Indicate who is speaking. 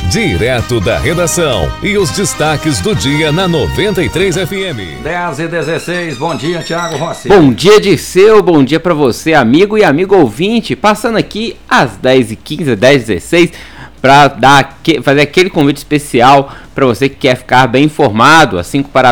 Speaker 1: direto da redação e os destaques do dia na 93 FM.
Speaker 2: 10h16, bom dia, Thiago Rossi.
Speaker 3: Bom dia, Dirceu, bom dia pra você, amigo e amigo ouvinte, passando aqui às 10h15, 10h16, para fazer aquele convite especial para você que quer ficar bem informado, às 5 para